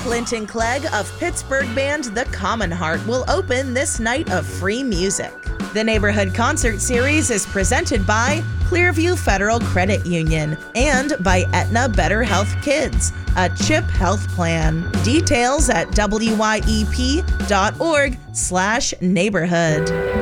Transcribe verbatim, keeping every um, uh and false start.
Clinton Clegg of Pittsburgh band The Common Heart will open this night of free music. The Neighborhood Concert Series is presented by Clearview Federal Credit Union and by Aetna Better Health Kids, a CHIP health plan. Details at W Y E P dot org slash neighborhood.